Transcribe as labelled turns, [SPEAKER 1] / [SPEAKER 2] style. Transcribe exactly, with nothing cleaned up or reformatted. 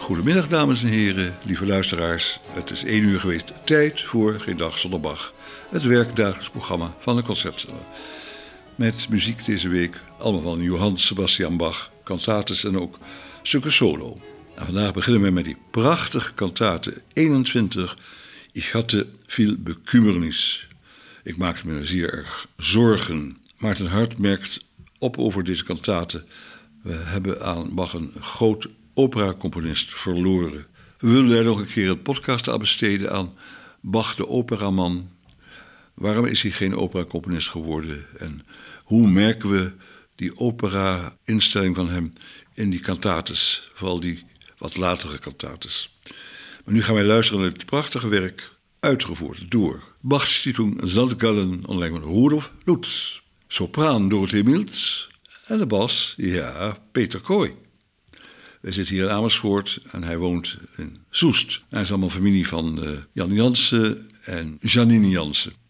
[SPEAKER 1] Goedemiddag dames en heren, lieve luisteraars. Het is één uur geweest, tijd voor Geen Dag Zonder Bach. Het werkdagelijks programma van de Concertzender. Met muziek deze week allemaal van Johann Sebastian Bach, kantates en ook stukken solo. En vandaag beginnen we met die prachtige kantate eenentwintig. Ich hatte viel Bekümmernis. Ik maakte me zeer erg zorgen. Maarten Hart merkt op over deze kantate. We hebben aan Bach een groot operacomponist verloren. We willen daar nog een keer een podcast aan besteden aan Bach de operaman. Waarom is hij geen operacomponist geworden? En hoe merken we die opera-instelling van hem in die kantates? Vooral die wat latere kantates. Maar nu gaan wij luisteren naar het prachtige werk, uitgevoerd door Bach's Stiftung Zandgallen onder Rudolf Lutz. Sopraan Dorothee Milz en de bas, ja, Peter Kooi. Wij zitten hier in Amersfoort en hij woont in Soest. Hij is allemaal familie van uh, Jan Jansen en Janine Jansen.